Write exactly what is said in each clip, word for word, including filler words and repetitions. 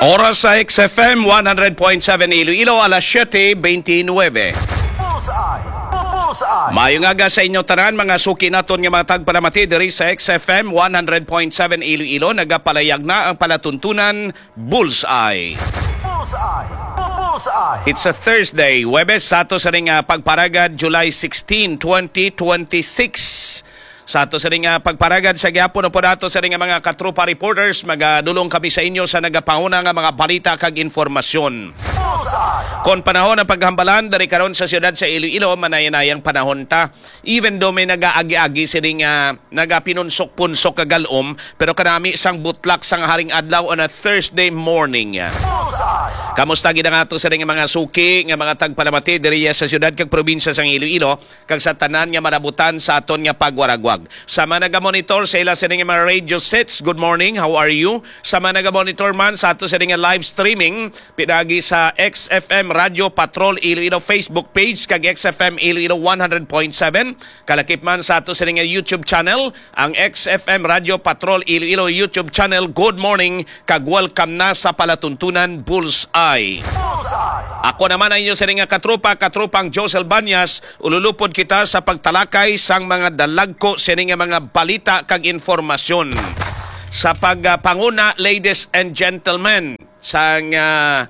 Oras sa X F M one hundred point seven Iloilo, alas siyete twenty-nine. Bullseye! Bullseye! Mayong aga sa inyo tanan, mga suki naton nga mga tagpalamati diri sa X F M one hundred point seven Iloilo. Nagapalayag na ang palatuntunan Bullseye. Bullseye! Bullseye! It's a Thursday, Webes, sa ato sa ring uh, pagparagad, July sixteenth, twenty twenty-six. Sa ato sa ring uh, pagparagad sa gyapon po nato sa ring uh, mga katrupa reporters, magadulong kami sa inyo sa nagapanguna nga mga balita kag informasyon. Bullseye! Kon panahon ng paghambalan dari karon sa siyudad sa Iloilo, manayanayang panahon ta. Even though may nagaagi-agi sining uh, nagapinunsok-punsok kagalom, pero kanami isang butlak sang haring adlaw on a Thursday morning. Bullseye! Kamusta gid nga ato sa ring mga suki nga mga tagpalamati diri sa siyudad kag probinsya sang Iloilo kag sa tanan nga manabutan sa aton nga pagwaragwag. Sa mga naga-monitor sa ila sa ring mga radio sets, good morning, how are you? Sa mga naga-monitor man sa ato sa ring live streaming pinagi sa X F M Radio Patrol Iloilo Facebook page kag X F M Iloilo one hundred point seven. Kalakip man sa ato sa ring YouTube channel, ang X F M Radio Patrol Iloilo YouTube channel. Good morning kag welcome na sa palatuntunan Bullseye. Bullseye! Ako naman ang inyo sa ring katrupa, katrupang Josel Banyas. Ululupod kita sa pagtalakay sang mga dalagko sa ring mga balita kag informasyon. Sa pagpanguna, ladies and gentlemen, sang uh,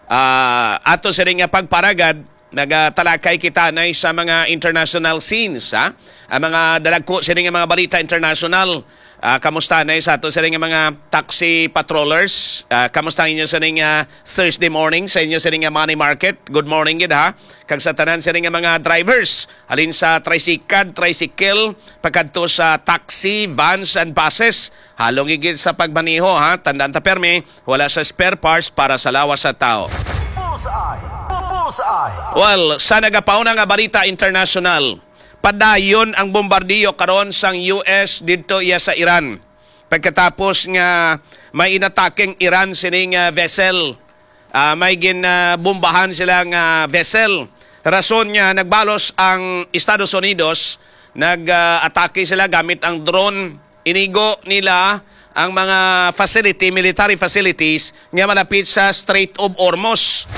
uh, ato sa ring pagparagad, nagatalakay kita na sa mga international scenes, ha? Ang mga dalagko sa ring mga balita international. Uh, kamusta na sa ato sa ring mga taxi patrollers? Uh, kamusta inyo sa ring uh, Thursday morning sa inyo sa ring money market? Good morning gid ha. Kag sa tanan sa ring mga drivers, halin sa tricycle, tricycle, pagkadto sa taxi, vans and buses. Halong gid sa pagmaneho ha. Tandaan ta permi, wala sa spare parts para sa lawas sa tao. Bullseye! Bullseye! Well, sa nagapauna nga balita international, padayon ang bombardiyo karon sang U S didto iya sa Iran. Pagkatapos nga may inataking Iran sining uh, vessel, uh, may ginbombahan uh, silang uh, vessel. Rason niya nagbalos ang Estados Unidos, nag-atake uh, sila gamit ang drone. Inigo nila ang mga facility, military facilities nga malapit sa Strait of Hormuz.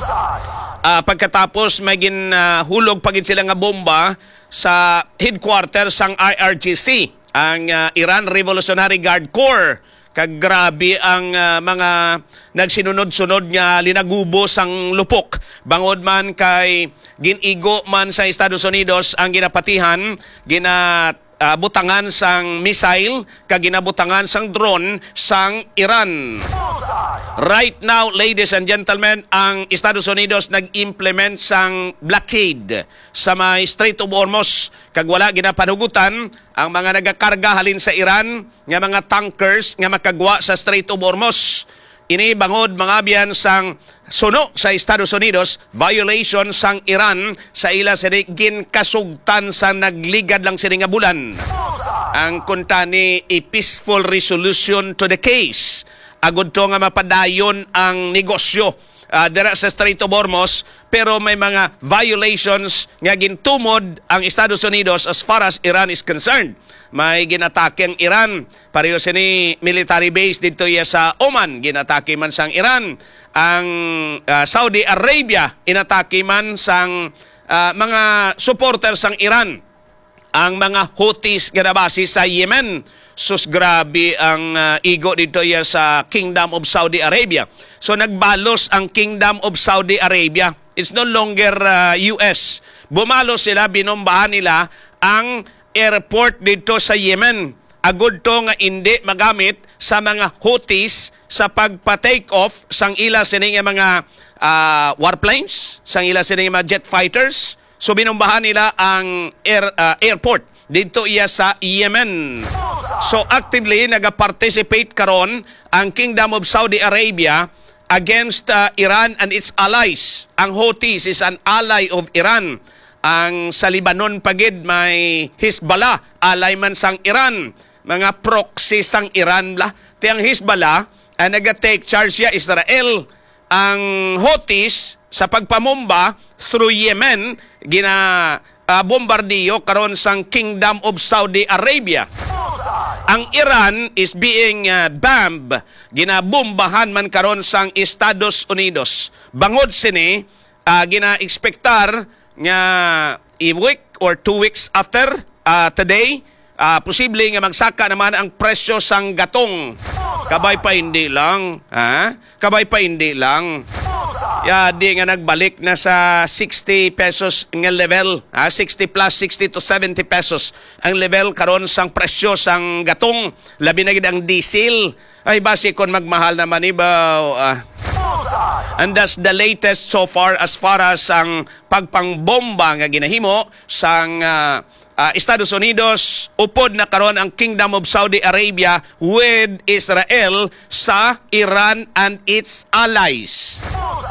Uh, pagkatapos may ginhulog uh, pagin sila nga bomba sa headquarters sang I R G C, ang uh, Iran Revolutionary Guard Corps. Kag grabe ang uh, mga nagsinunod-sunod nga linagubo sang lupok. Bangod man kay ginigo man sa Estados Unidos ang ginapatihan, gina uh, butangan sang missile kag ginabutangan sang drone sang Iran. Right now, ladies and gentlemen, ang Estados Unidos nag-implement sang blockade sa may Strait of Hormuz. Kag wala ginapanugutan ang mga nagakarga halin sa Iran nga mga tankers nga makagwa sa Strait of Hormuz. Ini bangod mga biyan sang suno sa Estados Unidos, violation sang Iran sa ila sinigin kasugtan sa nagligad lang sini nga bulan. Ang kunta ni a peaceful resolution to the case. Agud to nga mapadayon ang negosyo uh, dira sa Strait of Hormuz, pero may mga violations nga gintumod ang Estados Unidos as far as Iran is concerned. May ginatake ang Iran, pareho sini military base dito ya sa Oman, ginatake man sang Iran. Ang uh, Saudi Arabia, inatake man sang uh, mga supporters sang Iran. Ang mga Houthis nga nabase sa Yemen. Sus, grabe ang uh, igo dito ya sa Kingdom of Saudi Arabia. So nagbalos ang Kingdom of Saudi Arabia. It's no longer uh, U S. Bumalos sila, binombahan nila ang airport dito sa Yemen. Agud to nga hindi magamit sa mga Houthis sa pagpa-take off sang ila sining mga uh, warplanes, sang ila sining mga jet fighters. So binombahan nila ang air, uh, airport dito iya sa Yemen. So actively nag-participate karon ang Kingdom of Saudi Arabia against uh, Iran and its allies. Ang Houthis is an ally of Iran. Ang sa Lebanon pagid may Hezbollah, ally man sang Iran. Mga proxy sang Iran la. Tiyang Hezbollah ang nag-take charge ya Israel. Ang Houthis sa pagpamumba through Yemen gina uh, bombardiyo karon sang Kingdom of Saudi Arabia. Ang Iran is being uh, bombed, ginabombahan man karon sang Estados Unidos. Bangod sini, uh, gina-expectar nga a week or two weeks after uh, today, uh, posible nga magsaka naman ang presyo sang gatong. Kabay pa hindi lang, ha? Kabay pa hindi lang. Ya, di nga nagbalik na sa sixty pesos nga level, ha? sixty plus sixty to seventy pesos ang level karon sang presyo sang gatong, labi na gid ang diesel. Ay basi kon magmahal naman ibaw. Uh, and that's the latest so far as far as ang pagpangbomba nga ginahimo sang uh, uh, Estados Unidos. Upod na karon ang Kingdom of Saudi Arabia with Israel sa Iran and its allies.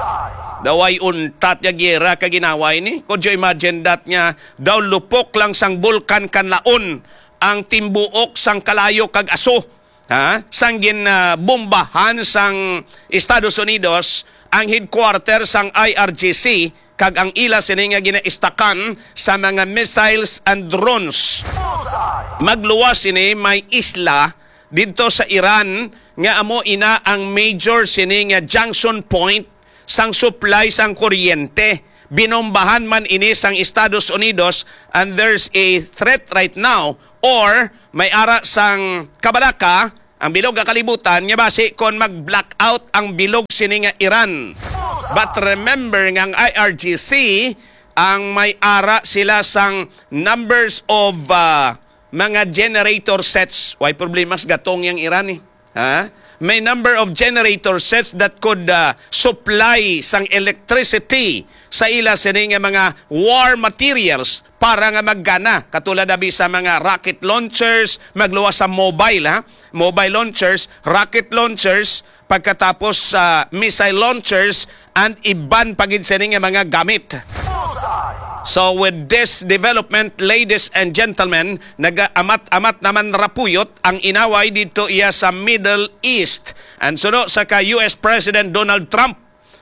Daway untat ya gera ka ginaway ni. Could you imagine that nga daw lupok lang sang bulkan kanlaon ang timbuok sang kalayo kag aso. Ha? Sang gin uh, bombahan sang Estados Unidos ang headquarter sang I R G C kag ang ila sini nga ginaistakan sa mga missiles and drones. Magluwas sini may isla dito sa Iran nga amo ina ang major sini nga junction point sang supply sang kuryente. Binombahan man ini sang Estados Unidos and there's a threat right now or may ara sang kabalaka ang bilog nga kalibutan nga basi kon mag-blackout ang bilog sini nga Iran. But remember nga ang I R G C ang may ara sila sang numbers of uh, mga generator sets. Why problema sa gatong yang Iran eh. Ha? May number of generator sets that could uh, supply sang electricity sa ila sini nga mga war materials para nga maggana. Katulad abi sa mga rocket launchers, magluwas sa mobile, ha? Mobile launchers, rocket launchers, pagkatapos sa uh, missile launchers, and iban pagid sini nga mga gamit. So with this development, ladies and gentlemen, nag-amat-amat naman rapuyot ang inaway dito iya sa Middle East. And suno sa ka U S President Donald Trump,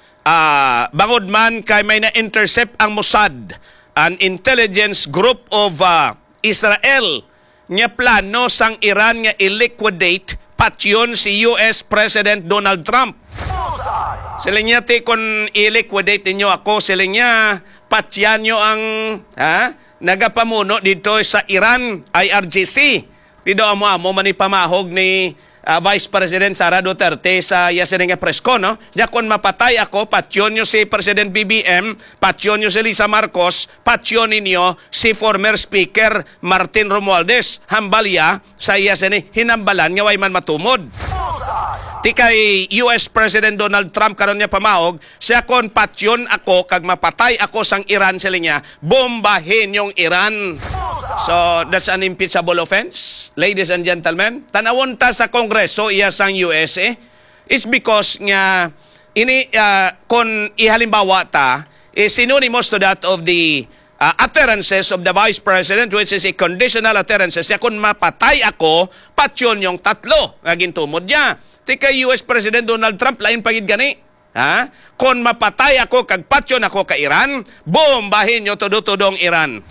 uh, bangod man kay may na-intercept ang Mossad, an intelligence group of uh, Israel, nga plano sang Iran nga i-liquidate patyon si U S President Donald Trump. Sila niya ti kung i-liquidate ninyo ako, sila niya patyan nyo ang ha, nagapamuno dito sa Iran, I R G C. Tido amo amo manipamahog ni uh, Vice President Sara Duterte sa yasin nga presko, no? Ya kung mapatay ako, patyon nyo si President B B M, patyon nyo si Lisa Marcos, patyon ninyo si former Speaker Martin Romualdez. Hambalya sa yasin hinambalan nga way man matumod. Ti kay U S President Donald Trump karon niya pamahog, siya kon patyon ako kag mapatay ako sang Iran sila niya, bombahin yung Iran. So that's an impeachable offense, ladies and gentlemen. Tanawon ta sa Kongreso iya sang U S A. It's because nga ini uh, kon ihalimbawa ta is synonymous to that of the uh, utterances of the Vice President, which is a conditional utterances. Siya kon mapatay ako, patyon yung tatlo nga gintumod niya. Tika U S President Donald Trump, lain pagid gani. Ha? Kung mapatay ako, kag patyon ako ka Iran, bombahin nyo todo-todong Iran.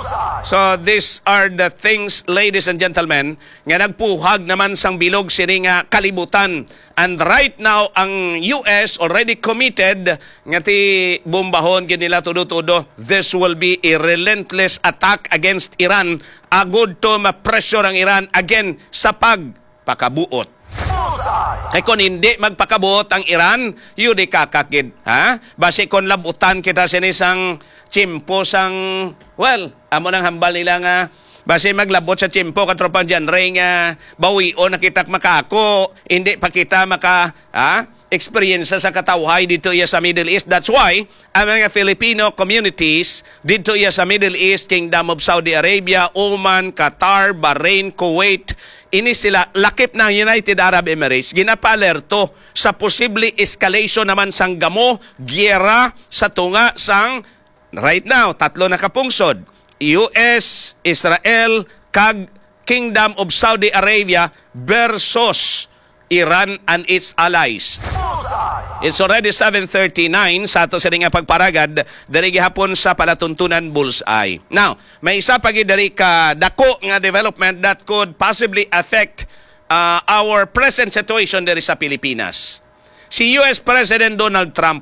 So these are the things, ladies and gentlemen, nga nagpuhag naman sang bilog sini nga kalibutan. And right now, ang U S already committed nga ti bombahon ginila todo-todo. This will be a relentless attack against Iran. Agud to ma-pressure ang Iran again sa pagpakabuot. Kaya kung hindi magpakabuot ang Iran, yun di kakakid. Ha? Basi kung labutan kita sinisang chimpo sang, well, amo nang hambal nila nga, basi maglabot sa chimpo, katropang dyan, ray nga, bawion na kita makako, hindi pa kita maka, ha? Experience sa katawhay dito iya sa Middle East. That's why ang mga Filipino communities dito iya sa Middle East, Kingdom of Saudi Arabia, Oman, Qatar, Bahrain, Kuwait, ini sila lakip ng United Arab Emirates, ginapalerto sa posible escalation naman sang gamo, gyera sa tunga sang right now, tatlo na kapungsod, U S, Israel, kag Kingdom of Saudi Arabia versus Iran and its allies. It's already seven thirty-nine sa ato sa nga pagparagad dari gihapon sa palatuntunan Bullseye. Now, may isa pa gid dari ka dako nga development that could possibly affect uh, our present situation diri sa Pilipinas. Si U S President Donald Trump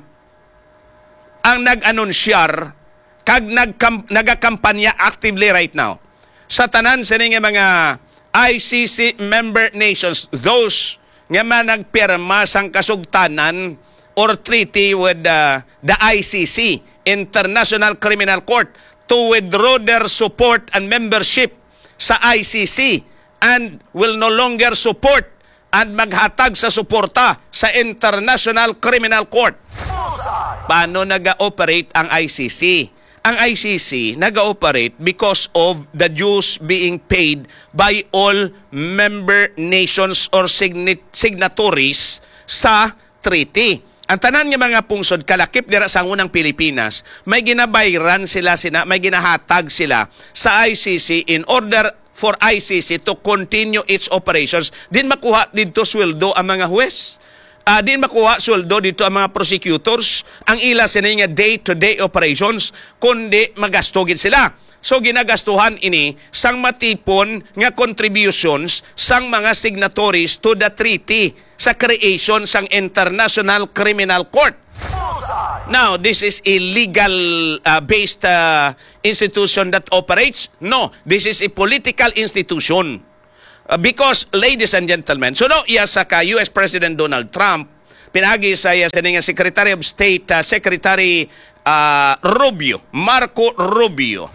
ang nag-anunsyar kag nagkam- nagakampanya actively right now sa tanan sa nga mga I C C member nations, those nga man nagpirma sang kasugtanan or treaty with uh, the I C C, International Criminal Court, to withdraw their support and membership sa I C C and will no longer support and maghatag sa suporta sa International Criminal Court. Paano nag-ooperate ang I C C? Ang I C C nag-ooperate because of the dues being paid by all member nations or sign- signatories sa treaty. Ang tanan nga mga pungsod kalakip dira sa unang Pilipinas, may ginabayran sila sina, may ginahatag sila sa I C C in order for I C C to continue its operations. Din makuha dito sweldo ang mga huwes. Uh, din makuha sweldo dito ang mga prosecutors. Ang ila sila nga day-to-day operations, kundi magastogin sila. So ginagastuhan ini sang matipon nga contributions sang mga signatories to the treaty sa creation sang International Criminal Court. Now, this is a legal uh, based uh, institution that operates? No, this is a political institution. Uh, because, ladies and gentlemen, so no, iya sa ka U S President Donald Trump, pinagi sa iya sa nga Secretary of State, uh, Secretary uh, Rubio, Marco Rubio.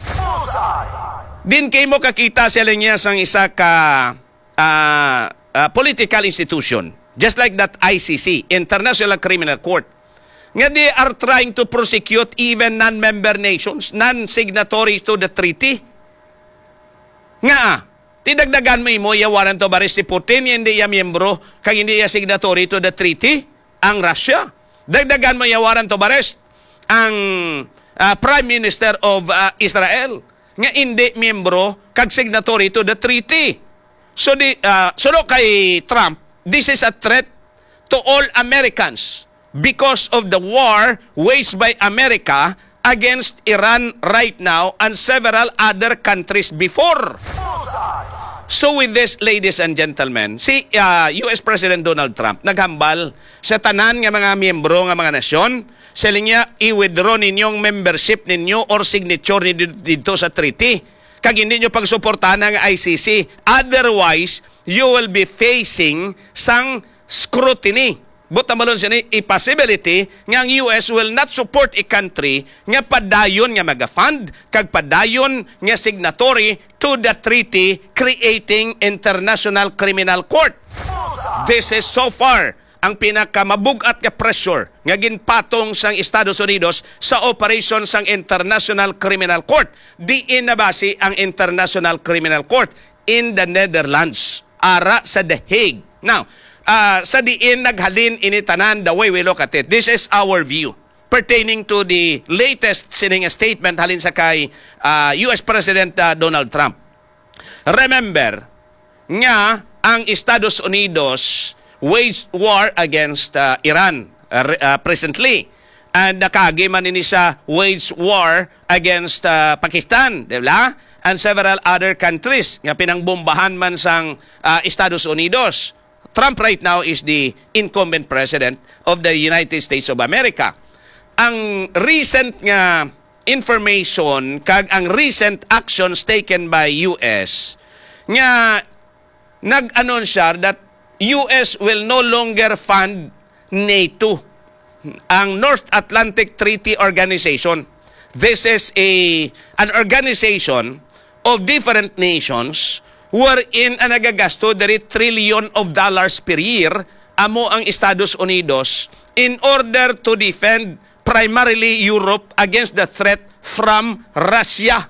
Din kay mo kakita sila niya sang isa ka uh, uh, political institution. Just like that I C C, International Criminal Court. Nga they are trying to prosecute even non-member nations, non-signatories to the treaty. Nga, tidagdagan mo imo, yawaran to baris ni Putin, hindi iya miyembro, kag hindi iya signatory to the treaty, ang Russia. Dagdagan mo yawaran to baris, ang uh, Prime Minister of uh, Israel, nga hindi miyembro, kag signatory to the treaty. So, di, uh, so no, kay Trump, this is a threat to all Americans because of the war waged by America against Iran right now and several other countries before. So with this, ladies and gentlemen, si uh, U S President Donald Trump naghambal sa tanan nga mga miyembro nga mga nasyon, sila niya i-withdraw ninyong membership ninyo or signature ninyo dito sa treaty. Kag hindi nyo pagsuportahan ng I C C. Otherwise, you will be facing sang scrutiny. Buta malon siya ni a possibility nga ang U S will not support a country nga padayon nga maga-fund kag padayon nga signatory to the treaty creating International Criminal Court. This is so far ang pinakamabug-at nga pressure nga ginpatong sang Estados Unidos sa operation sang International Criminal Court. Diin na base ang International Criminal Court in the Netherlands, ara sa The Hague. Now, uh, sa diin naghalin initanan the way we look at it. This is our view pertaining to the latest sining statement halin sa kay uh, U S President uh, Donald Trump. Remember nga ang Estados Unidos waged war against uh, Iran uh, uh, presently. And nakagi man ini sa waged war against uh, Pakistan, di ba? And several other countries nga pinangbombahan man sang uh, Estados Unidos. Trump right now is the incumbent president of the United States of America. Ang recent nga information kag ang recent actions taken by U S nga nag-anunsar that U S will no longer fund NATO, ang North Atlantic Treaty Organization. This is a an organization of different nations wherein ang nagagasto dari trillion of dollars per year amo ang Estados Unidos in order to defend primarily Europe against the threat from Russia.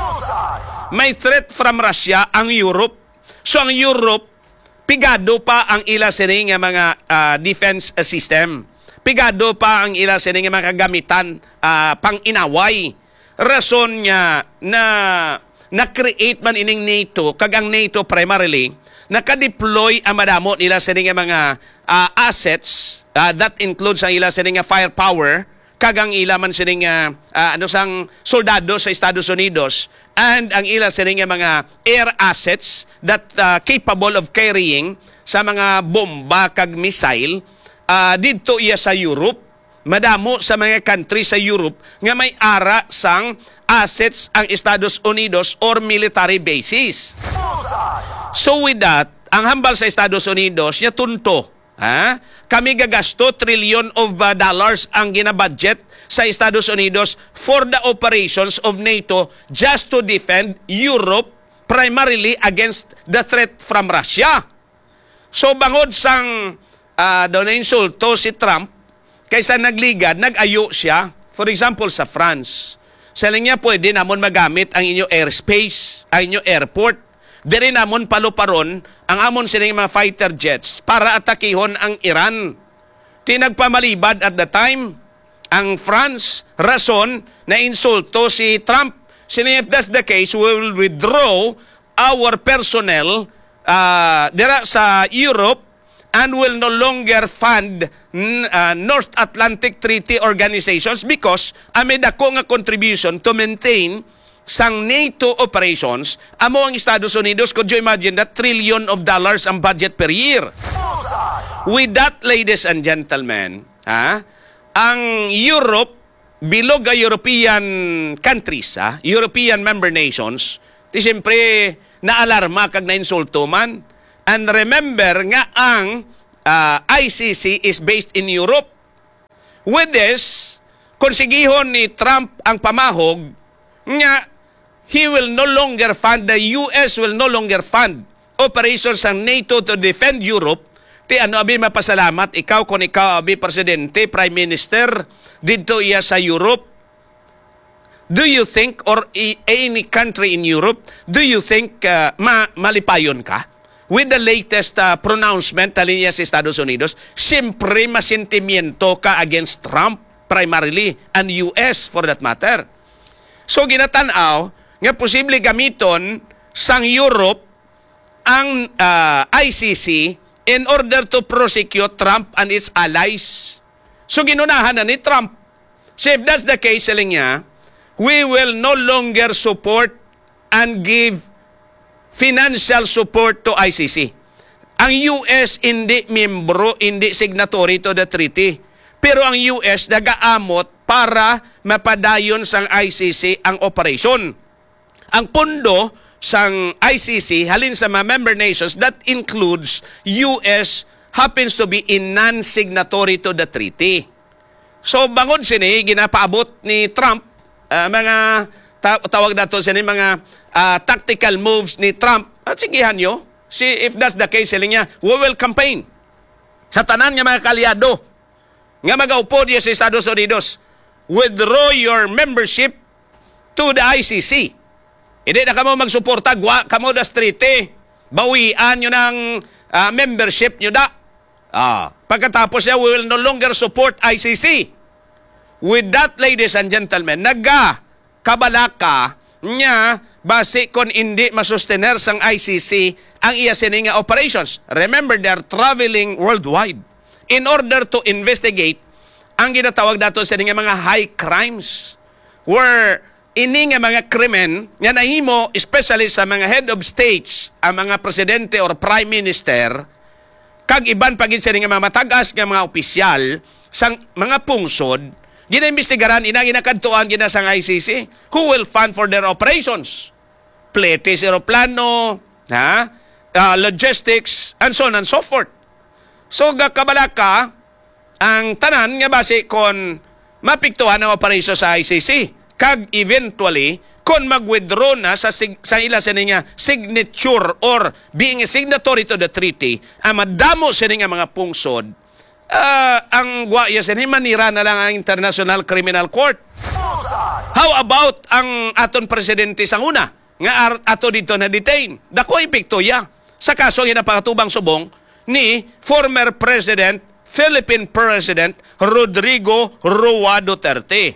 May threat from Russia ang Europe. So ang Europe pigado pa ang ila sining nga mga uh, defense system. Pigado pa ang ila sining nga mga kagamitan uh, pang-inaway. Rason niya na na-create man ining NATO, kag ang NATO primarily, naka-deploy ang madamo nila sining nga mga uh, assets, uh, that includes ang ila sining nga firepower, kagang ila man sining uh, uh, ano sang soldado sa Estados Unidos, and ang ila sining nga mga air assets that uh, capable of carrying sa mga bomba kag missile uh, didto iya sa Europe. Madamo sa mga country sa Europe nga may ara sang assets ang Estados Unidos or military bases. Bullseye. So with that, ang hambal sa Estados Unidos, niya tunto. Ha? Kami gagasto trillion of uh, dollars ang ginabudget sa Estados Unidos for the operations of NATO just to defend Europe primarily against the threat from Russia. So bangod sang uh, doon na insulto si Trump, kaysa nagligad, nag-ayo siya, for example, sa France. Sa niya, pwede namon magamit ang inyo airspace, ang inyo airport. Diri namon paluparon ang amon sining mga fighter jets para atakihon ang Iran. Tinagpamalibad at the time, ang France, rason na insulto si Trump. Sini, if that's the case, we will withdraw our personnel uh, dira sa Europe and will no longer fund uh, North Atlantic Treaty organizations because amid ako nga contribution to maintain sang NATO operations, amo ang Estados Unidos, could you imagine that trillion of dollars ang budget per year? Bullseye. With that, ladies and gentlemen, ha, ang Europe, bilog a European countries, ha, European member nations, di siyempre naalarma kag na-insulto man. And remember nga ang uh, I C C is based in Europe. With this, konsigihon ni Trump ang pamahog nga he will no longer fund, the U S will no longer fund operations ng NATO to defend Europe. Ti ano abi mapasalamat ikaw kung ikaw abi presidente, prime minister dito iya sa Europe. Do you think, or any country in Europe, do you think uh, ma malipayon ka? With the latest uh, pronouncement na linya sa Estados Unidos, siyempre masentimiento ka against Trump primarily and U S for that matter. So ginatanaw nga posible gamiton sang Europe ang uh, I C C in order to prosecute Trump and its allies. So ginunahan na ni Trump. So if that's the case, saling niya, we will no longer support and give financial support to I C C. Ang U S hindi membro, hindi signatory to the treaty. Pero ang U S nagaamot para mapadayon sang I C C ang operation. Ang pundo sang I C C halin sa mga member nations, that includes U S happens to be in non-signatory to the treaty. So bangod sini ginapaabot ni Trump uh, mga ta- tawag nato sini mga uh, tactical moves ni Trump. At sigihan nyo, si if that's the case, sila niya, we will campaign sa tanan nga mga kalyado nga mag-aupo diya sa Estados Unidos. Withdraw your membership to the I C C. Hindi na kamo magsuporta, gwa kamo da treaty. Bawian nyo ng uh, membership nyo da. Ah, pagkatapos niya, we will no longer support I C C. With that, ladies and gentlemen, naga kabalaka niya base kon hindi masustener sang I C C ang iya sininga operations. Remember, they are traveling worldwide in order to investigate ang ginatawag dato sininga mga high crimes where ini nga mga krimen nga nahimo especially sa mga head of states, ang mga presidente or prime minister, kag iban pagin sininga mga matagas nga mga opisyal sang mga pungsod, ginaimbestigaran ina ginakadtuan gina sang I C C who will fund for their operations. Pletes, aeroplano, ha? Uh, logistics, and so on and so forth. So, gakabalaka, ang tanan nga base kon mapiktuhan ang operation sa I C C. Kag eventually, kon mag-withdraw na sa, sig- sa ila sa niya signature or being a signatory to the treaty, ang madamo sa niya mga pungsod, uh, ang guaya sa niya, manira na lang ang International Criminal Court. Bullseye. How about ang aton presidente sang una? Nga ato dito na detain. Dako epekto ya sa kaso nga napakatubang subong ni former President, Philippine President Rodrigo Roa Duterte.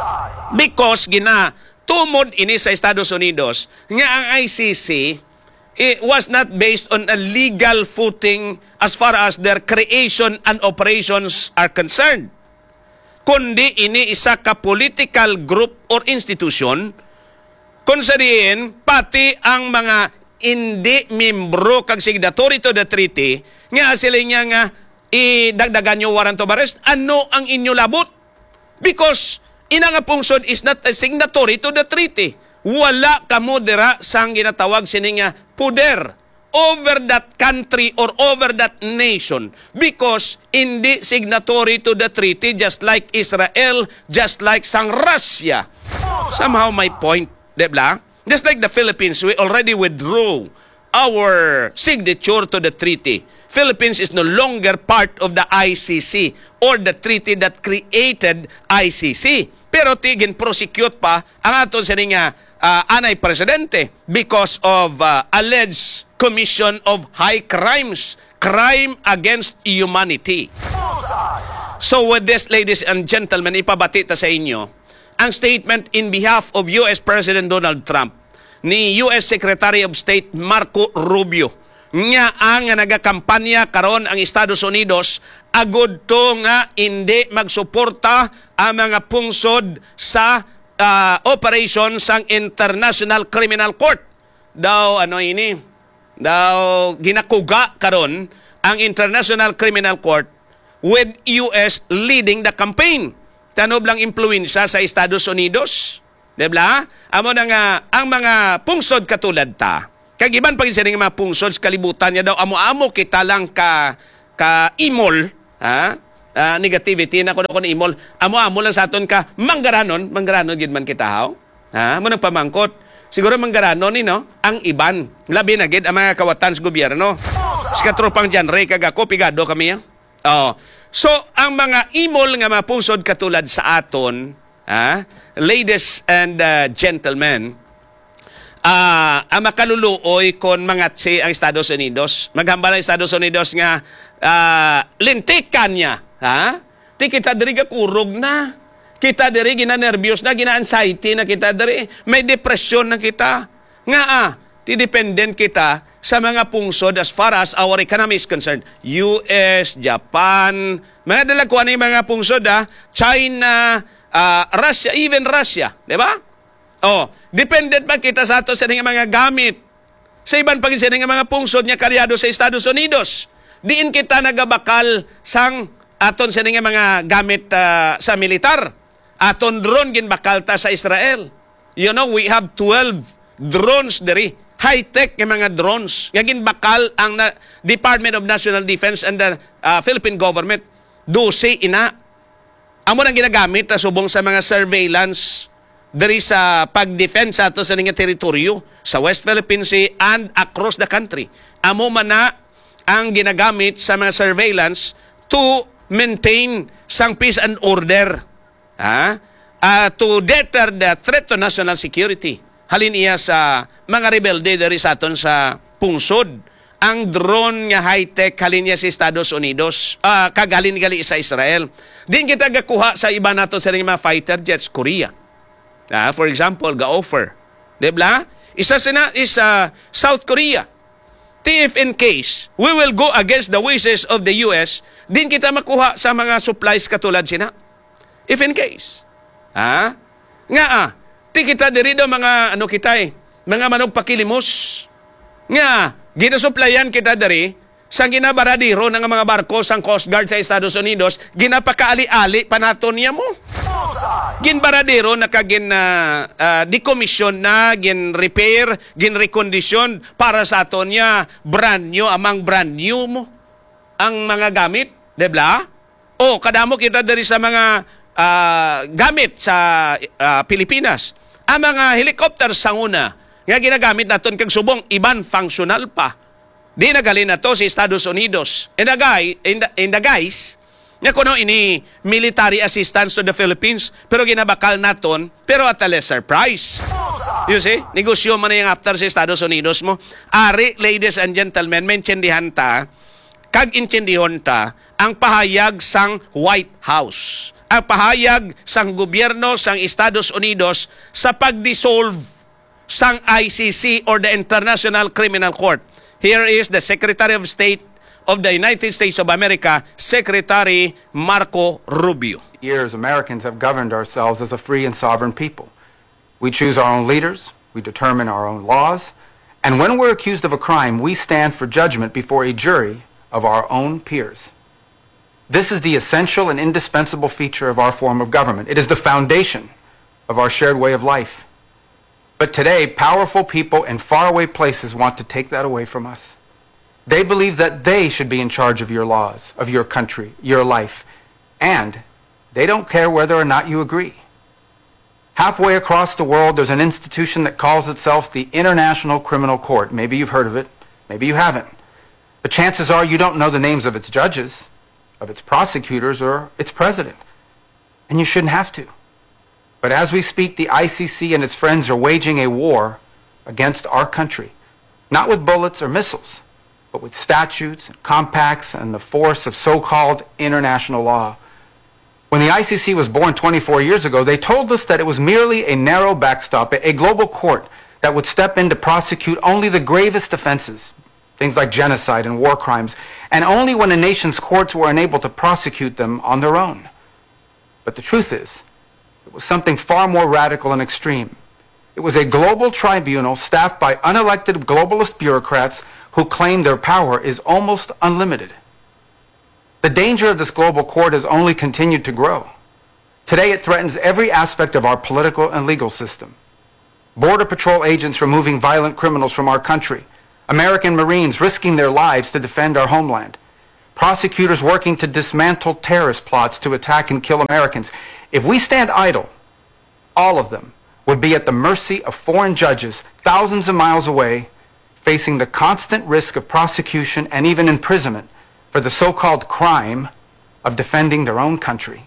Bullseye. Because gina tumod ini sa Estados Unidos nga ang I C C it was not based on a legal footing as far as their creation and operations are concerned. Kundi ini isa ka political group or institution kung sadiin pati ang mga hindi membro kag signatory to the treaty nga sila nga nga idagdagan nyo warrant of arrest. Ano ang inyo labot? Because ina nga pungsod is not a signatory to the treaty. Wala kamo dira sang ginatawag sini nga puder over that country or over that nation because hindi signatory to the treaty just like Israel, just like sang Russia. Somehow my point, diba? Just like the Philippines, we already withdrew our signature to the treaty. Philippines is no longer part of the I C C or the treaty that created I C C. Pero tigin prosecute pa ang aton sa nga uh, anay presidente because of uh, alleged commission of high crimes, crime against humanity. So with this, ladies and gentlemen, ipabati ta sa inyo ang statement in behalf of U S President Donald Trump ni U S Secretary of State Marco Rubio nga ang nagakampanya karon ang Estados Unidos agud to nga hindi magsuporta ang mga pungsod sa uh, operation sang International Criminal Court. Daw ano ini? Daw ginakuga karon ang International Criminal Court with U S leading the campaign. Tanob lang impluwensya sa Estados Unidos. Diba? Amo na nga ang mga pungsod katulad ta. Kagiban pag isa mga pungsod sa kalibutan niya daw amo-amo kita lang ka ka imol, ha? Uh, negativity na kuno kuno imol. Amo-amo lang sa aton ka manggaranon, manggaranon gid man kita haw. Ha? Mo nang pamangkot. Siguro manggaranon ni no ang iban. Labi na gid ang mga kawatan sa gobyerno. Sa katropang genre kag ako pigado kami. Ha? Oh. So ang mga imol nga mga pungsod katulad sa aton, ha? Ladies and uh, gentlemen, Uh, ang makaluluoy kon mangatsi ang Estados Unidos. Maghambal ang Estados Unidos nga uh, lintikan niya. Ha? Di kita diri kurog na. Kita diri gina nervyos na, gina anxiety na kita diri. May depression na kita. Nga ah, ti dependent kita sa mga pungsod as far as our economy is concerned. U S, Japan, mga dalakuan ni mga pungsod ah, China, uh, Russia, even Russia, di ba? Oh, dependent pa kita sa ato sa mga gamit. Sa iban pag sa mga pungsod niya kalyado sa Estados Unidos. Diin kita nagabakal sang aton sa mga gamit uh, sa militar. Aton drone ginbakal ta sa Israel. You know, we have twelve drones diri. High-tech yung mga drones. Nga ginbakal ang na, Department of National Defense and the uh, Philippine government. Dusi ina. Amo nang ginagamit na subong sa mga surveillance dari sa pag-defense sa ato sa nga teritoryo sa West Philippine Sea and across the country. Amo man na ang ginagamit sa mga surveillance to maintain sang peace and order. Ha? Uh, to deter the threat to national security. Halin iya sa mga rebelde dari sa aton sa pungsod. Ang drone nga high-tech halin niya sa Estados Unidos. Uh, kagalin gali sa Israel. Din kita gakuha sa iba nato sa mga fighter jets, Korea. Uh, for example, ga-offer. Diba? Isa sina is uh, South Korea. T if in case we will go against the wishes of the U S, din kita makuha sa mga supplies katulad sina. If in case. Ha? Nga ah, ti kita diri do mga ano kita eh, mga manog pakilimos. Nga, ginasuplayan kita diri sa ginabaradiro ng mga barko sang Coast Guard sa Estados Unidos, ginapakaali-ali panaton niya mo. Ginbaradero na kagin na uh, decommission na, gin repair, gin recondition para sa aton niya brand new, amang brand new mo ang mga gamit, debla? O kadamo kita diri sa mga uh, gamit sa uh, Pilipinas. Ang mga helicopter sang una nga ginagamit naton kag subong iban functional pa. Di nagalin na to sa Estados Unidos. And the guy, in the, in the guys, nga kuno ini military assistance to the Philippines, pero ginabakal naton, pero at a lesser price. You see? Negosyo man na yung after sa Estados Unidos mo. Ari, ladies and gentlemen, mentindihan ta, kag intindihon ta, ang pahayag sang White House. Ang pahayag sang gobyerno sang Estados Unidos sa pag-dissolve sang I C C or the International Criminal Court. Here is the Secretary of State of the United States of America, Secretary Marco Rubio. Years, Americans have governed ourselves as a free and sovereign people. We choose our own leaders, we determine our own laws, and when we're accused of a crime, we stand for judgment before a jury of our own peers. This is the essential and indispensable feature of our form of government. It is the foundation of our shared way of life. But today, powerful people in faraway places want to take that away from us. They believe that they should be in charge of your laws, of your country, your life, and they don't care whether or not you agree. Halfway across the world, there's an institution that calls itself the International Criminal Court. Maybe you've heard of it, maybe you haven't. But chances are you don't know the names of its judges, of its prosecutors, or its president. And you shouldn't have to. But as we speak, the I C C and its friends are waging a war against our country, not with bullets or missiles, but with statutes and compacts and the force of so-called international law. When the I C C was born twenty-four years ago, they told us that it was merely a narrow backstop, a global court that would step in to prosecute only the gravest offenses, things like genocide and war crimes, and only when a nation's courts were unable to prosecute them on their own. But the truth is, it was something far more radical and extreme. It was a global tribunal staffed by unelected globalist bureaucrats who claim their power is almost unlimited. The danger of this global court has only continued to grow. Today it threatens every aspect of our political and legal system. Border Patrol agents removing violent criminals from our country. American Marines risking their lives to defend our homeland. Prosecutors working to dismantle terrorist plots to attack and kill Americans. If we stand idle, all of them would be at the mercy of foreign judges thousands of miles away, facing the constant risk of prosecution and even imprisonment for the so-called crime of defending their own country.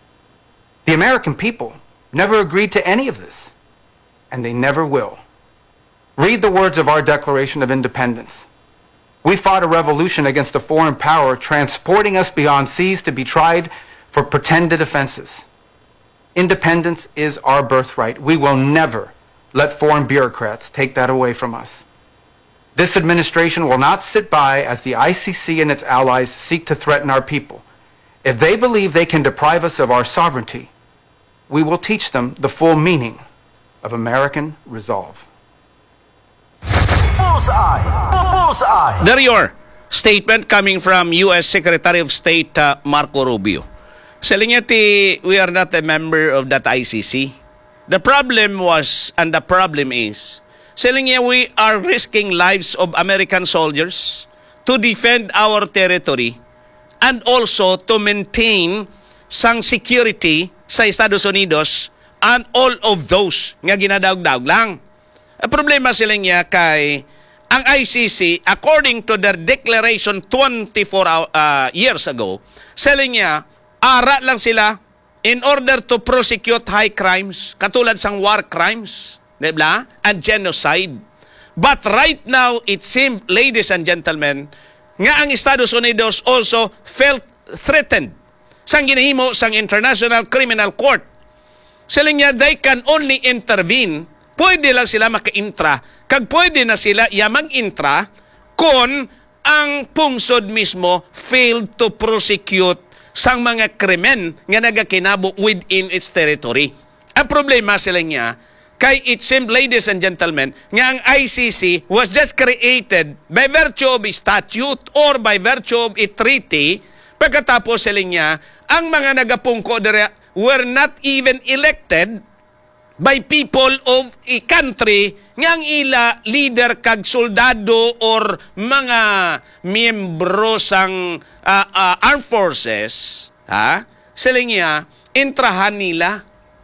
The American people never agreed to any of this, and they never will. Read the words of our Declaration of Independence. We fought a revolution against a foreign power, transporting us beyond seas to be tried for pretended offenses. Independence is our birthright. We will never let foreign bureaucrats take that away from us. This administration will not sit by as the I C C and its allies seek to threaten our people. If they believe they can deprive us of our sovereignty, we will teach them the full meaning of American resolve. Bullseye! Bullseye! There your statement coming from U S Secretary of State uh, Marco Rubio. Saling niya ti, we are not a member of that I C C. The problem was, and the problem is, saling niya we are risking lives of American soldiers to defend our territory and also to maintain sang security sa Estados Unidos and all of those nga ginadaog-daog lang. Ang problema sila niya kay ang I C C, according to their declaration twenty-four uh, years ago, sila niya, ara lang sila in order to prosecute high crimes, katulad sang war crimes, diba? And genocide. But right now, it seems, ladies and gentlemen, nga ang Estados Unidos also felt threatened sang ginahimo sang International Criminal Court. Sila niya, they can only intervene, pwede lang sila maka-intra, kag pwede na sila yamang intra kung ang pungsod mismo failed to prosecute sang mga krimen nga nagakinabo within its territory. Ang problema sila niya, kay it seemed, ladies and gentlemen, nga ang I C C was just created by virtue of a statute or by virtue of a treaty. Pagkatapos sila niya, ang mga nagapungko dere were not even elected by people of a country nga ang ila leader kag soldado or mga miyembro sang uh, uh, armed forces, ha? Sila niya, intrahan nila.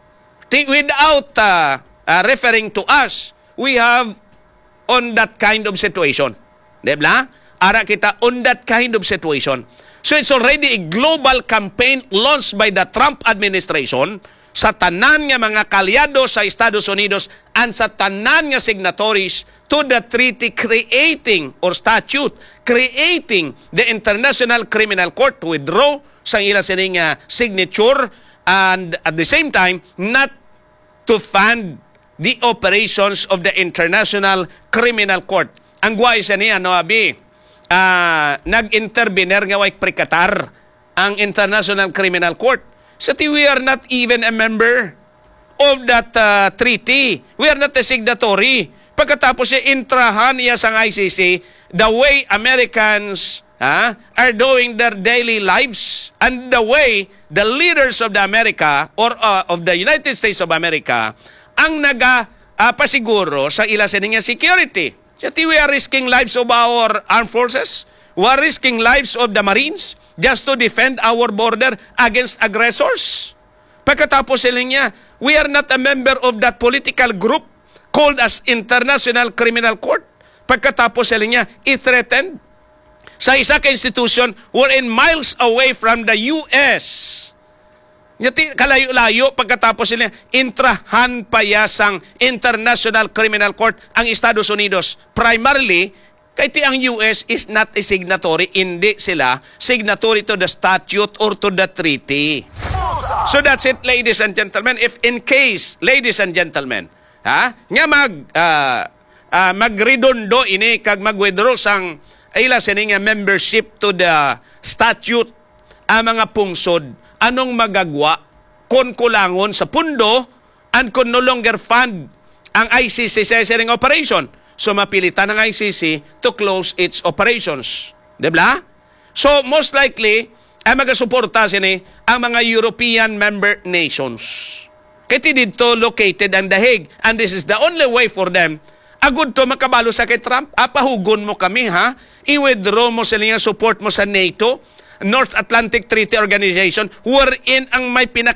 Without uh, uh, referring to us, we have on that kind of situation. Diba? Ara kita on that kind of situation. So it's already a global campaign launched by the Trump administration sa tanan nga mga kalyado sa Estados Unidos and sa tanan nga signatories to the treaty creating or statute creating the International Criminal Court to withdraw sa ila sining uh, signature and at the same time not to fund the operations of the International Criminal Court. Ang guway sa niya, no, abi, uh, nag-intervener nga way prikatar ang International Criminal Court. So, we are not even a member of that uh, treaty. We are not a signatory. Pagkatapos siya intrahan niya sa I C C, the way Americans uh, are doing their daily lives and the way the leaders of the America or uh, of the United States of America ang naga uh, pasiguro sa ila sa niya security. So, we are risking lives of our armed forces. We are risking lives of the Marines just to defend our border against aggressors. Pagkatapos sila niya, we are not a member of that political group called as International Criminal Court. Pagkatapos sila niya, i-threatened sa isa ka institution wherein miles away from the U S. Kalayo-layo pagkatapos sila, intrahan payasang International Criminal Court ang Estados Unidos. Primarily, kahit ang U S is not a signatory, hindi sila signatory to the statute or to the treaty. So that's it, ladies and gentlemen. If in case, ladies and gentlemen, ha, nga mag, uh, uh, magredondo ini, kag mag-withdraw sang ila sining membership to the statute, ang mga pungsod, anong magagwa kung kulangon sa pundo and kung no longer fund ang I C C sa sining operation. So, mapilitan ng I C C to close its operations. Diba? So, most likely, ay magasuporta sini ang mga European member nations. Kaya dito located ang The Hague. And this is the only way for them. Agud to makabalo sa kay Trump. Apahugon mo kami, ha? I-withdraw mo sa niya support mo sa NATO, North Atlantic Treaty Organization, wherein ang may pinaka